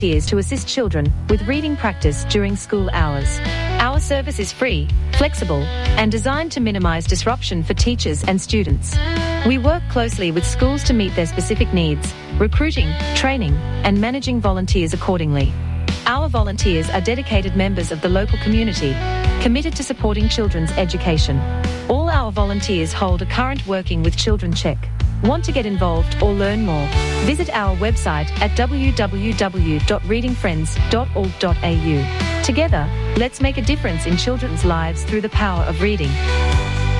volunteers to assist children with reading practice during school hours. Our service is free, flexible, and designed to minimise disruption for teachers and students. We work closely with schools to meet their specific needs, recruiting, training, and managing volunteers accordingly. Our volunteers are dedicated members of the local community, committed to supporting children's education. All our volunteers hold a current Working with Children check. Want to get involved or learn more? Visit our website at www.readingfriends.org.au. Together, let's make a difference in children's lives through the power of reading.